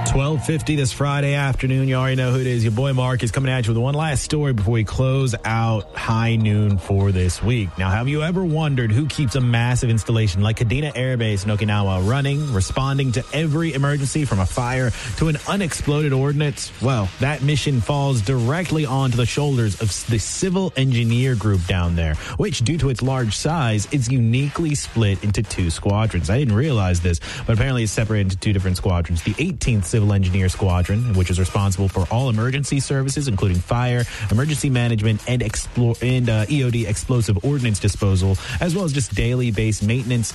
12:50 this Friday afternoon. You already know who it is. Your boy Mark is coming at you with one last story before we close out high noon for this week. Now, have you ever wondered who keeps a massive installation like Kadena Air Base in Okinawa running, responding to every emergency from a fire to an unexploded ordnance? Well, that mission falls directly onto the shoulders of the civil engineer group down there, which, due to its large size, is uniquely split into two squadrons. I didn't realize this, but apparently it's separated into two different squadrons. The 18th Civil Engineer Squadron, which is responsible for all emergency services, including fire, emergency management, and EOD explosive ordnance disposal, as well as just daily base maintenance